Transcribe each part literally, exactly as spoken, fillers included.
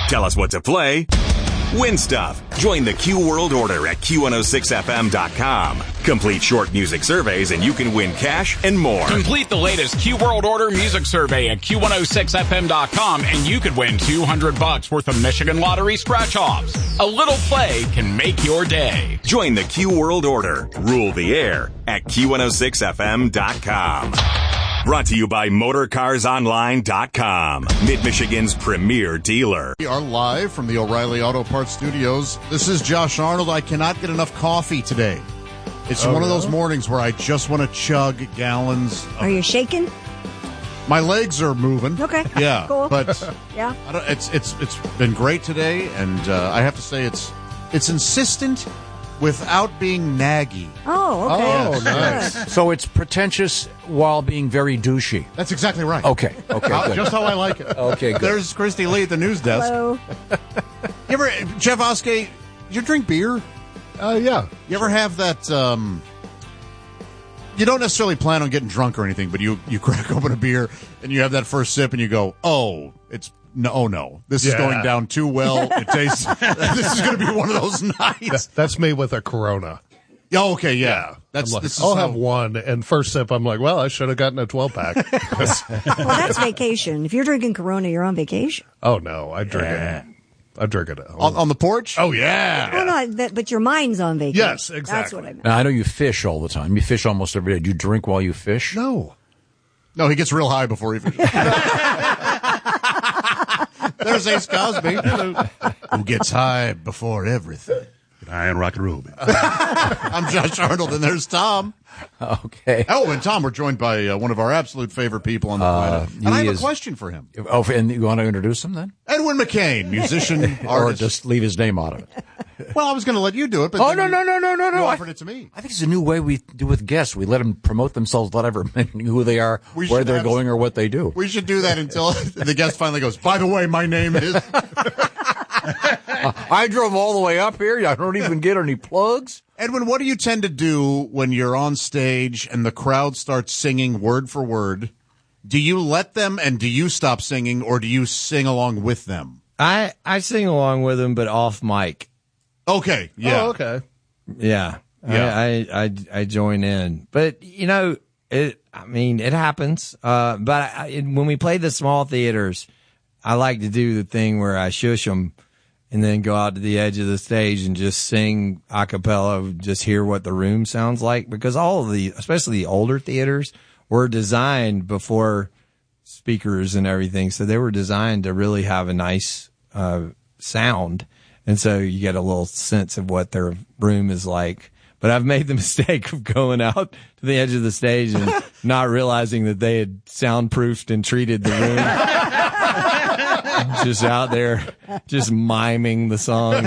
Tell us what to play. Win stuff. Join the Q World Order at Q one oh six F M dot com. Complete short music surveys and you can win cash and more. Complete the latest Q World Order music survey at Q one oh six F M dot com and you could win two hundred bucks worth of Michigan Lottery scratch-offs. A little play can make your day. Join the Q World Order. Rule the air at Q one oh six F M dot com. Brought to you by Motor Cars Online dot com, Mid-Michigan's premier dealer. We are live from the O'Reilly Auto Parts Studios. This is Josh Arnold. I cannot get enough coffee today. It's oh, one of those mornings where I just want to chug gallons. Of Are you shaking? My legs are moving. Okay. Yeah. Cool. But yeah. I don't, it's it's it's been great today, and uh, I have to say it's it's insistent without being naggy. Oh, okay. Oh, Good. nice. So it's pretentious while being very douchey. That's exactly right. Okay. Okay. How, good. just how I like it. Okay, good. There's Christy Lee at the news desk. Hello. You ever, Jeff Oskey, you drink beer? Uh, yeah. You ever have that, um, you don't necessarily plan on getting drunk or anything, but you, you crack open a beer and you have that first sip and you go, oh, it's, no, oh no, this yeah. is going down too well. It tastes, this is going to be one of those nights. That's me with a Corona. Oh, okay, yeah. yeah. That's, like, this is I'll how... have one, and first sip, I'm like, well, I should have gotten a twelve-pack. Well, that's vacation. If you're drinking Corona, you're on vacation. Oh, no, I drink yeah. it. I drink it. On, on the porch? Oh, yeah. Oh, no, that, but your mind's on vacation. Yes, exactly. That's what I meant. Now, I know you fish all the time. You fish almost every day. Do you drink while you fish? No. No, he gets real high before he fishes. There's Ace Cosby. Who gets high before everything. High on rock and roll. I'm Josh Arnold, and there's Tom. Okay. Oh, and Tom, we're joined by uh, one of our absolute favorite people on the planet. Uh, and I have is, a question for him. Oh, and you want to introduce him then? Edwin McCain, musician, artist. Or just leave his name out of it. Well, I was going to let you do it, but oh no no no no no no! You offered it to me. I think it's a new way we do with guests. We let them promote themselves, whatever, who they are, we where they're going, or what they do. We should do that until the guest finally goes, by the way, my name is... I drove all the way up here. I don't even get any plugs. Edwin, what do you tend to do when you're on stage and the crowd starts singing word for word? Do you let them, and do you stop singing, or do you sing along with them? I, I sing along with them, but off mic. Okay. Yeah. Oh, okay. Yeah. Yeah. I, I, I, I join in. But, you know, it, I mean, it happens. Uh, but I, it, when we play the small theaters, I like to do the thing where I shush them and then go out to the edge of the stage and just sing a cappella, just hear what the room sounds like. Because all of the, especially the older theaters, were designed before speakers and everything. So they were designed to really have a nice uh, sound. And so you get a little sense of what their room is like. But I've made the mistake of going out to the edge of the stage and not realizing that they had soundproofed and treated the room. Just out there, just miming the song.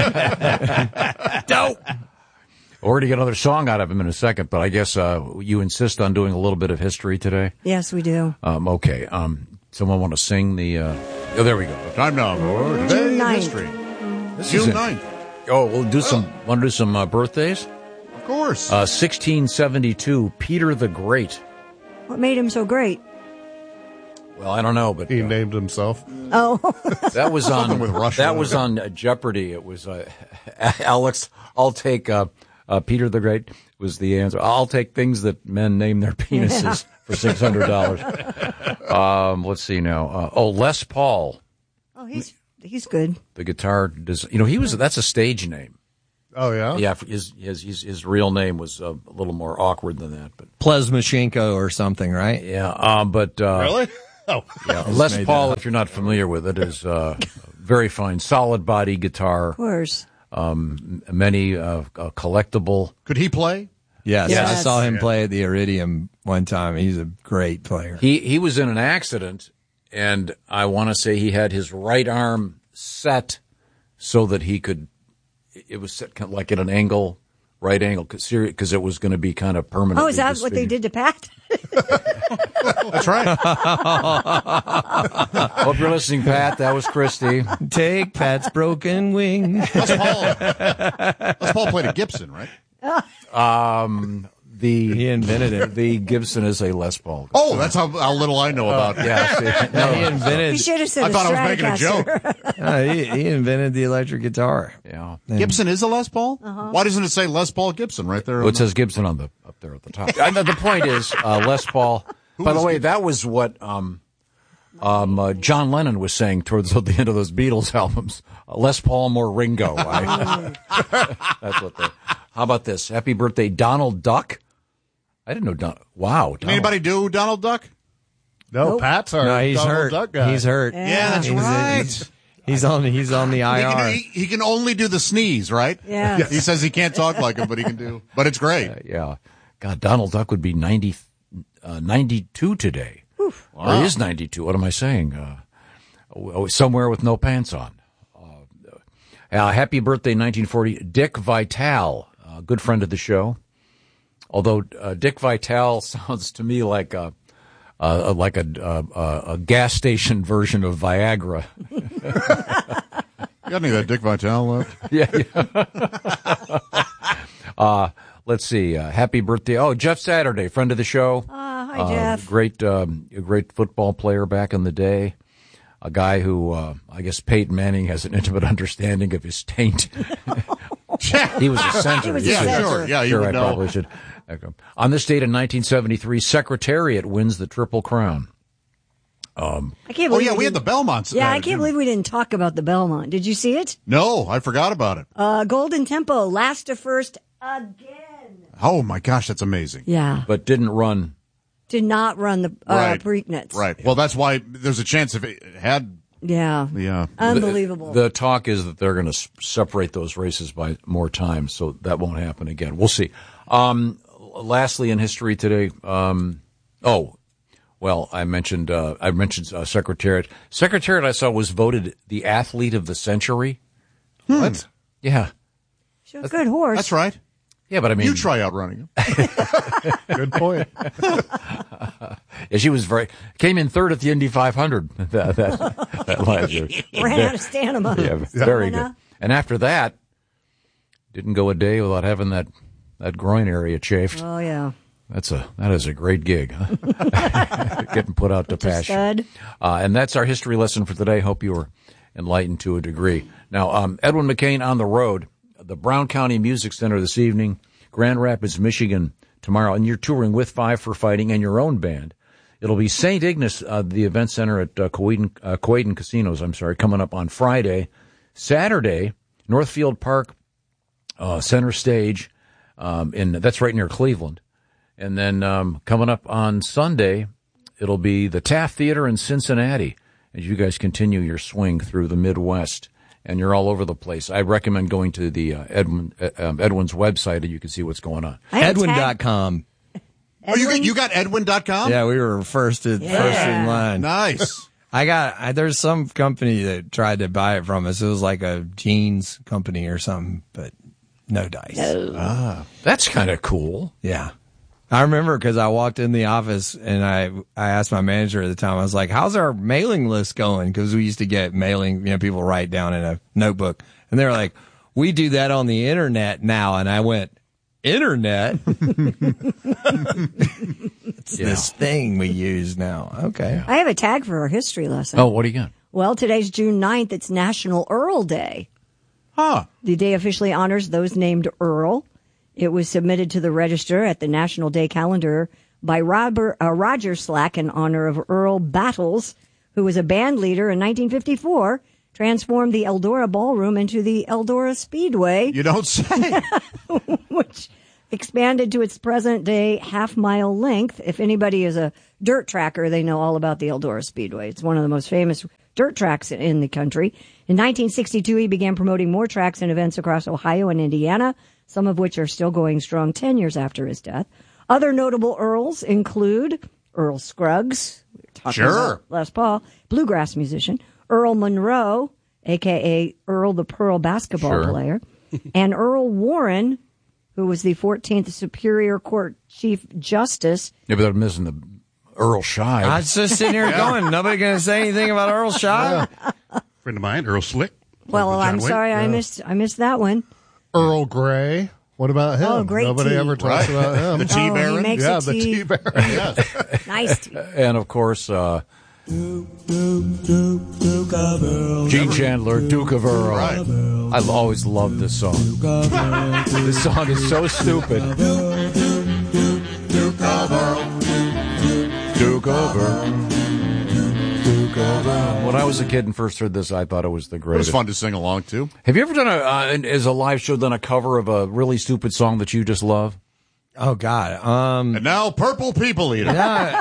Dope. We're going to get another song out of him in a second, but I guess uh, you insist on doing a little bit of history today? Yes, we do. Um, okay. Um, someone want to sing the... Uh... Oh, there we go. Time now for Today in History. June ninth. Oh, we'll do some... Oh. Want to do some uh, birthdays? Of course. Uh, sixteen seventy-two, Peter the Great. What made him so great? Well, I don't know, but he uh, named himself. Oh, that was on with Russia. That was on uh, Jeopardy. It was uh, Alex. I'll take uh, uh, Peter the Great was the answer. I'll take things that men name their penises yeah. for six hundred dollars. um, let's see now. Uh, oh, Les Paul. Oh, he's he's good. The guitar, does, you know, he was. That's a stage name. Oh yeah, yeah. His his his, his real name was uh, a little more awkward than that, but Plesmashenko or something, right? Yeah. Um, but uh, really. Oh, yeah. Les Paul, if you're not familiar with it, is uh, very fine, solid body guitar. Of course. Um, many uh, uh, collectible. Could he play? Yes, yes. I saw him play at the Iridium one time. He's a great player. He he was in an accident, and I want to say he had his right arm set so that he could. It was set kind of like at an angle, right angle, because it was going to be kind of permanent. Oh, is that what they did to Pat? That's right. Hope you're listening, Pat. That was Christy. Take Pat's broken wing. Les Paul. Les Paul played at Gibson, right? Um, the He invented it. the Gibson is a Les Paul. Oh, that's how, how little I know about it. Yeah, see, no, He invented. You should have said I a thought I was making a Stratocaster. joke. uh, he, he invented the electric guitar. yeah. Gibson is a Les Paul? Why doesn't it say Les Paul Gibson right there? Well, it says Gibson on the up there at the top. And the point is, uh, Les Paul. By the was way, Gibson? that was what um, um, uh, John Lennon was saying towards the end of those Beatles albums. Uh, Les Paul, more Ringo. I, that's what they. How about this? Happy birthday, Donald Duck. I didn't know Don. Wow. Can Donald. anybody do Donald Duck? No, Nope. Pat's our No, he's Donald hurt. Duck guy. He's hurt. Yeah, that's He's- right. He's, he's on. He's on the He I R. can, he, he can only do the sneeze, right? Yeah. He says he can't talk like him, but he can do. But it's great. Uh, yeah. God, Donald Duck would be ninety, uh, ninety-two today. Or he is ninety-two. What am I saying? Uh, oh, somewhere with no pants on. Uh, uh, happy birthday, nineteen forty. Dick Vitale, a good friend of the show. Although uh, Dick Vitale sounds to me like a, uh, like a, uh, a gas station version of Viagra. Got any of that Dick Vitale left? Yeah, yeah. uh, let's see. Uh, happy birthday. Oh, Jeff Saturday, friend of the show. Uh, hi, Jeff. Great, um, a great football player back in the day. A guy who, uh, I guess Peyton Manning has an intimate understanding of his taint. He was a center. He was a Yeah, center. sure. Yeah, you sure, would I know. probably should. Okay. On this date in nineteen seventy-three, Secretariat wins the Triple Crown. I can't Oh, believe yeah, we had the didn't- Belmonts. Yeah, uh, I didn't can't we? believe we didn't talk about the Belmont. Did you see it? No, I forgot about it. Uh, Golden Tempo, last to first again. Oh, my gosh, that's amazing. Yeah. But didn't run. Did not run the uh, Right. Preakness. Right. Well, that's why there's a chance if it had, Yeah. yeah. Unbelievable. The talk is that they're going to separate those races by more time, so that won't happen again. We'll see. Um, lastly, in history today, um, oh, well, I mentioned uh, I mentioned uh, Secretariat. Secretariat, I saw, was voted the athlete of the century. What? Yeah, She's a good horse. That's right. yeah, but I mean, You try out running him. Good point. yeah, she was very came in third at the Indy five hundred that, that, that last year. Ran out of stamina. Yeah, very good. Stamina. And after that, didn't go a day without having that, that groin area chafed. Oh, yeah. That's a that is a great gig, huh? Getting put out to Just pasture. stud. Uh, and that's our history lesson for today. Hope you were enlightened to a degree. Now, um, Edwin McCain on the road, the Brown County Music Center this evening, Grand Rapids, Michigan tomorrow, and you're touring with Five for Fighting and your own band. It'll be Saint Ignace, uh, the event center at uh, Coeden, uh, Coeden Casinos, I'm sorry, coming up on Friday. Saturday, Northfield Park, uh, center stage, um, in, that's right near Cleveland. And then um, coming up on Sunday, it'll be the Taft Theater in Cincinnati as you guys continue your swing through the Midwest. And you're all over the place. I recommend going to the uh, Edwin, uh, um, Edwin's website and you can see what's going on. I have Edwin tag- dot com. Oh, you got, Edwin? you got Edwin dot com? Yeah, we were first at, first in line. Nice. I got, I, there's some company that tried to buy it from us. It was like a jeans company or something, but no dice. That's kind of cool. Yeah. I remember because I walked in the office and I, I asked my manager at the time, I was like, how's our mailing list going? Because we used to get mailing, you know, people write down in a notebook. And they were like, we do that on the internet now. And I went, internet? It's Yeah. this thing we use now. Okay. I have a tag for our history lesson. Oh, what do you got? Well, today's June ninth. It's National Earl Day. Huh. The day officially honors those named Earl. It was submitted to the register at the National Day calendar by Robert, uh, Roger Slack in honor of Earl Battles, who was a band leader in nineteen fifty-four, transformed the Eldora Ballroom into the Eldora Speedway, You don't say. which expanded to its present day half mile length. If anybody is a dirt tracker, they know all about the Eldora Speedway. It's one of the most famous dirt tracks in the country. In nineteen sixty-two, he began promoting more tracks and events across Ohio and Indiana, some of which are still going strong ten years after his death. Other notable Earls include Earl Scruggs, we were talking Sure. about Les Paul, bluegrass musician, Earl Monroe, a k a. Earl the Pearl basketball Sure. player, and Earl Warren, who was the fourteenth Superior Court Chief Justice. Yeah, but I'm missing the Earl Scheib. I was just sitting here going, nobody going to say anything about Earl Scheib? Friend of mine, Earl Slick. Well, John I'm Wayne. sorry, I Yeah. missed I missed that one. Earl Grey. What about him? Oh, great Nobody tea. ever talks Right. about him. The tea Oh, he baron. makes yeah, a the tea. tea baron. Yes. Nice tea. And of course, uh, Gene Chandler, Duke of Earl. Right. I've always loved this song. This song is so stupid. Duke of Earl. Duke of Earl. Duke of Earl. When I was a kid and first heard this, I thought it was the It was greatest. fun to sing along to. Have you ever done a, uh, as a live show, done a cover of a really stupid song that you just love? Oh God. Um, And now, Purple People Eater.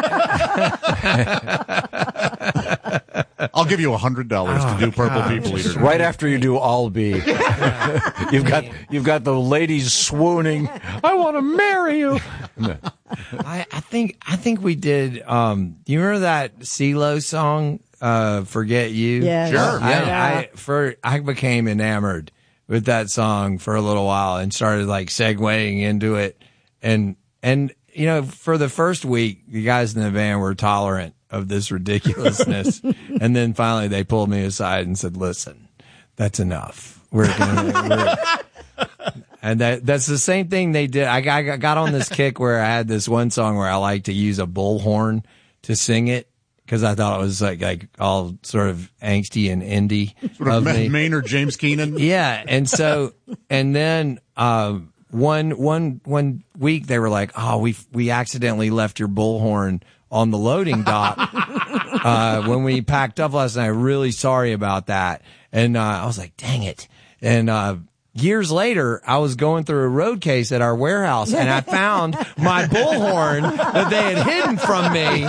I'll give you a hundred dollars to do Purple People Eater. Right after you do I'll Be. you've got you've got the ladies swooning. I want to marry you. I, I think I think we did. Um, do you remember that CeeLo song, uh, "Forget You"? Yeah. Sure. I, Yeah. I for I became enamored with that song for a little while and started like segueing into it, and and you know for the first week the guys in the van were tolerant of this ridiculously, and then finally they pulled me aside and said, "Listen, that's enough. We're gonna." We're, And that that's the same thing they did. I got, I got on this kick where I had this one song where I like to use a bullhorn to sing it because I thought it was like like all sort of angsty and indie Sort of of Ma- me. Maynard James Keenan. Yeah, and so and then um, one one one week they were like, "Oh, we we accidentally left your bullhorn on the loading dock uh, when we packed up last night. Really sorry about that." And uh, I was like, "Dang it!" And uh, years later, I was going through a road case at our warehouse, and I found my bullhorn that they had hidden from me.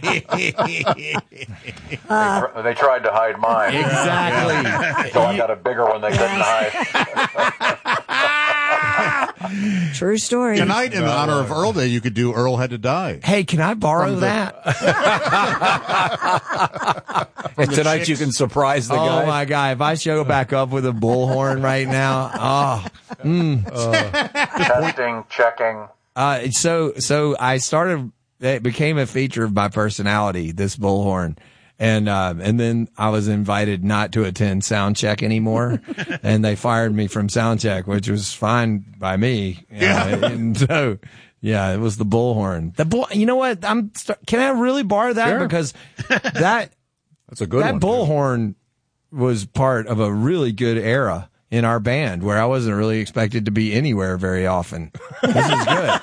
they, they tried to hide mine. Exactly. So I got a bigger one they couldn't hide. True story. Tonight, in honor of Earl Day, you could do Earl Had to Die. Hey, can I borrow From the- that? And tonight you can surprise the Oh guy. my God. If I show back up with a bullhorn right now, oh, Testing, checking. uh, so, so I started, it became a feature of my personality, this bullhorn. And, um, and then I was invited not to attend sound check anymore. And they fired me from sound check, which was fine by me. Yeah. And so, yeah, it was the bullhorn. The bull, you know what? I'm, st- can I really borrow that? Sure. Because that, That's a good that one. too. bullhorn was part of a really good era in our band where I wasn't really expected to be anywhere very often. This is good.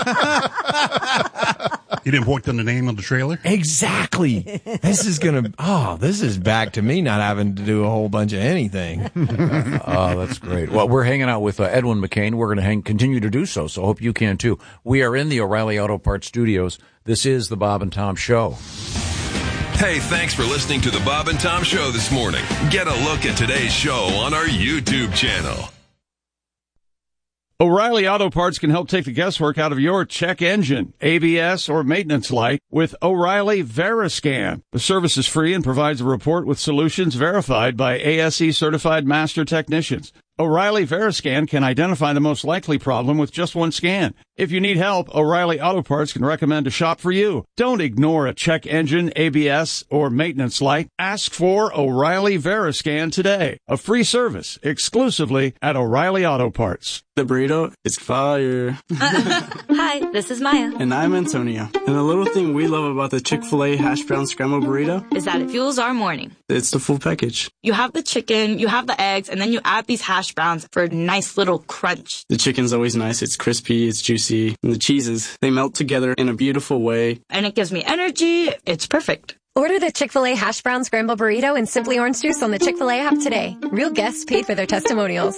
You didn't point to the name of the trailer? Exactly. This is going to, oh, this is back to me not having to do a whole bunch of anything. Oh, that's great. Well, we're hanging out with uh, Edwin McCain. We're going to hang, continue to do so, so I hope you can too. We are in the O'Reilly Auto Parts studios. This is the Bob and Tom Show. Hey, thanks for listening to the Bob and Tom Show this morning. Get a look at today's show on our YouTube channel. O'Reilly Auto Parts can help take the guesswork out of your check engine, A B S, or maintenance light with O'Reilly Veriscan. The service is free and provides a report with solutions verified by A S E certified master technicians. O'Reilly Veriscan can identify the most likely problem with just one scan. If you need help, O'Reilly Auto Parts can recommend a shop for you. Don't ignore a check engine, A B S, or maintenance light. Ask for O'Reilly Veriscan today. A free service exclusively at O'Reilly Auto Parts. The burrito is fire. Hi, this is Maya. And I'm Antonio. And the little thing we love about the Chick-fil-A hash brown scrambled burrito Is that it fuels our morning. it's the full package. You have the chicken, you have the eggs, and then you add these hash browns for a nice little crunch. The chicken's always nice. It's crispy, it's juicy. And the cheeses, they melt together in a beautiful way. And it gives me energy. It's perfect. Order the Chick-fil-A hash brown scramble burrito and Simply Orange Juice on the Chick-fil-A app today. Real guests paid for their testimonials.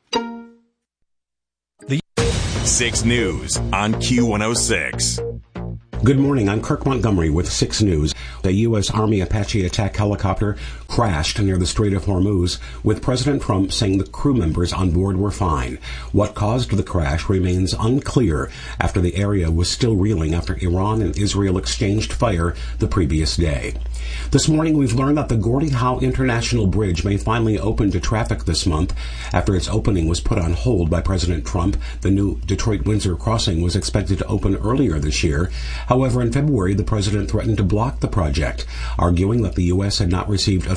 six News on Q one oh six. Good morning. I'm Kirk Montgomery with six News. A U S. Army Apache attack helicopter crashed near the Strait of Hormuz, with President Trump saying the crew members on board were fine. What caused the crash remains unclear after the area was still reeling after Iran and Israel exchanged fire the previous day. This morning, we've learned that the Gordie Howe International Bridge may finally open to traffic this month after its opening was put on hold by President Trump. The new Detroit-Windsor crossing was expected to open earlier this year. However, in February, the president threatened to block the project, arguing that the U S had not received official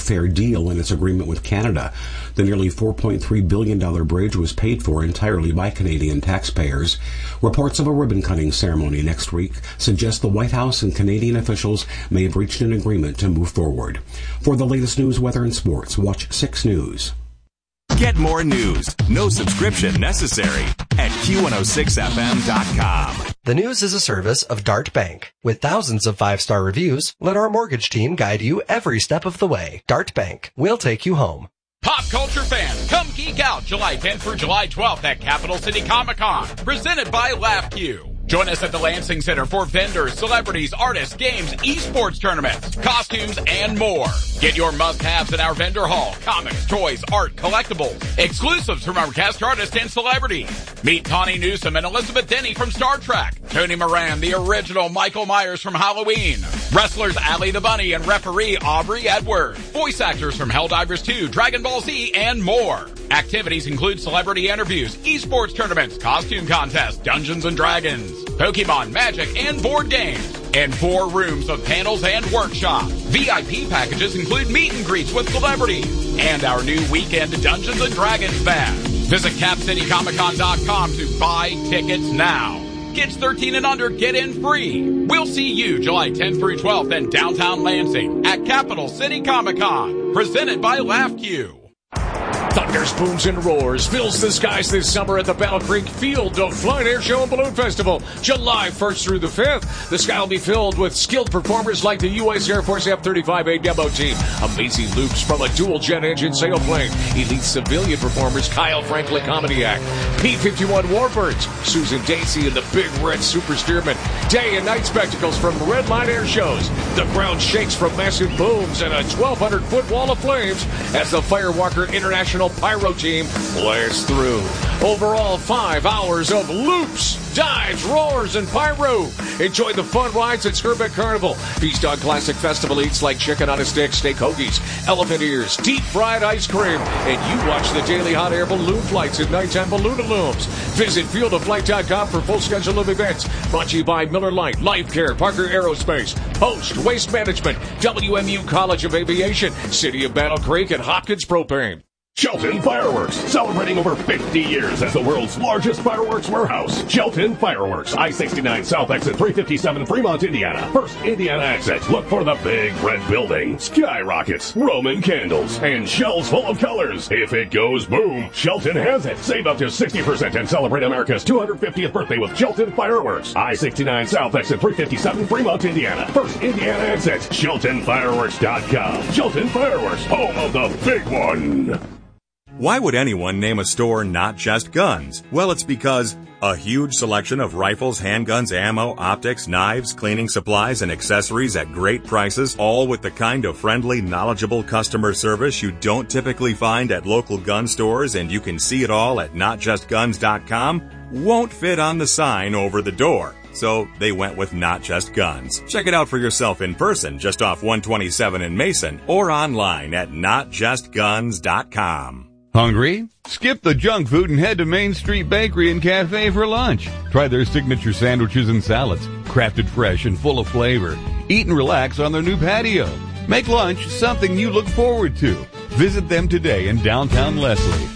fair deal in its agreement with Canada. The nearly four point three billion dollars bridge was paid for entirely by Canadian taxpayers. Reports of a ribbon-cutting ceremony next week suggest the White House and Canadian officials may have reached an agreement to move forward. For the latest news, weather, and sports, watch six News. Get more news, no subscription necessary, at Q one oh six F M dot com. The News is a service of Dart Bank. With thousands of five-star reviews, let our mortgage team guide you every step of the way. Dart Bank. We'll take you home. Pop culture fans, come geek out July tenth through July twelfth at Capital City Comic Con, presented by LaughQ. Join us at the Lansing Center for vendors, celebrities, artists, games, esports tournaments, costumes, and more. Get your must-haves in our vendor hall, comics, toys, art, collectibles, exclusives from our guest artists and celebrities. Meet Tawny Newsome and Elizabeth Denny from Star Trek, Tony Moran, the original Michael Myers from Halloween, wrestlers Allie the Bunny and referee Aubrey Edwards, voice actors from Helldivers two, Dragon Ball Z, and more. Activities include celebrity interviews, esports tournaments, costume contests, Dungeons and Dragons, Pokemon, Magic, and board games. And four rooms of panels and workshops. V I P packages include meet and greets with celebrities. And our new weekend Dungeons and Dragons bash. Visit cap city comic con dot com to buy tickets now. Kids thirteen and under get in free. We'll see you July tenth through twelfth in downtown Lansing at Capital City Comic Con. Presented by LaughQ. Thunder, spoons, and roars fills the skies this summer at the Battle Creek Field of Flight Air Show and Balloon Festival, July first through the fifth. The sky will be filled with skilled performers like the U S Air Force F thirty-five A demo team, amazing loops from a dual-jet engine sailplane, elite civilian performers Kyle Franklin Comedy Act, P fifty-one Warbirds, Susan Dacey and the Big Red Super Steerman, day and night spectacles from Red Line Air Shows. The ground shakes from massive booms and a twelve hundred foot wall of flames as the Firewalker International Pyro Team blasts through. Overall, five hours of loops, dives, roars, and pyro. Enjoy the fun rides at Skirbeck Carnival. Feast on classic festival eats like chicken on a stick, steak hoagies, elephant ears, deep fried ice cream, and you watch the daily hot air balloon flights at nighttime balloon illumes. Visit field of flight dot com for full schedule of events. Brought to you by Miller Lite, Life Care, Parker Aerospace, Post, Waste Management, W M U College of Aviation, City of Battle Creek, and Hopkins Propane. Shelton Fireworks, celebrating over fifty years as the world's largest fireworks warehouse. Shelton Fireworks, I sixty-nine South Exit three fifty-seven, Fremont, Indiana. First Indiana exit. Look for the big red building, skyrockets, Roman candles, and shells full of colors. If it goes boom, Shelton has it. Save up to sixty percent and celebrate America's two hundred fiftieth birthday with Shelton Fireworks. I sixty-nine South Exit three fifty-seven, Fremont, Indiana. First Indiana exit. Shelton Fireworks dot com. Shelton Fireworks, home of the big one. Why would anyone name a store Not Just Guns? Well, it's because a huge selection of rifles, handguns, ammo, optics, knives, cleaning supplies, and accessories at great prices, all with the kind of friendly, knowledgeable customer service you don't typically find at local gun stores, and you can see it all at not just guns dot com, won't fit on the sign over the door. So they went with Not Just Guns. Check it out for yourself in person just off one twenty-seven in Mason or online at not just guns dot com. Hungry? Skip the junk food and head to Main Street Bakery and Cafe for lunch. Try their signature sandwiches and salads, crafted fresh and full of flavor. Eat and relax on their new patio. Make lunch something you look forward to. Visit them today in downtown Leslie.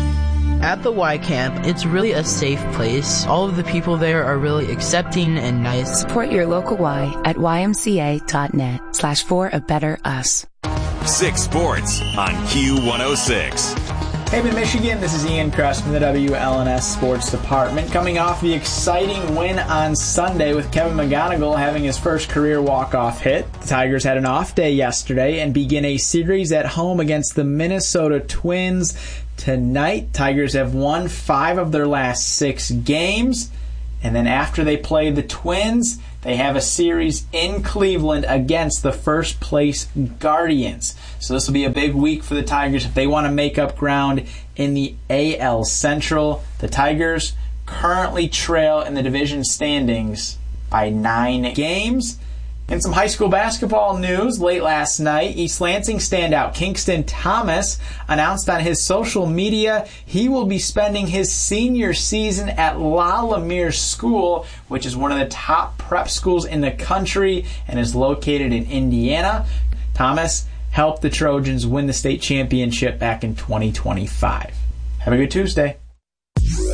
At the Y Camp, it's really a safe place. All of the people there are really accepting and nice. Support your local Y at Y M C A dot net slash for a better us. Six Sports on Q one oh six. Hey, Mid-Michigan, this is Ian Kress from the W L N S Sports Department. Coming off the exciting win on Sunday with Kevin McGonigal having his first career walk-off hit. The Tigers had an off day yesterday and begin a series at home against the Minnesota Twins tonight. Tigers have won five of their last six games. And then after they play the Twins, they have a series in Cleveland against the first place Guardians. So this will be a big week for the Tigers if they want to make up ground in the A L Central. The Tigers currently trail in the division standings by nine games. In some high school basketball news, late last night, East Lansing standout Kingston Thomas announced on his social media he will be spending his senior season at La Lemire School, which is one of the top prep schools in the country and is located in Indiana. Thomas helped the Trojans win the state championship back in twenty twenty-five. Have a good Tuesday.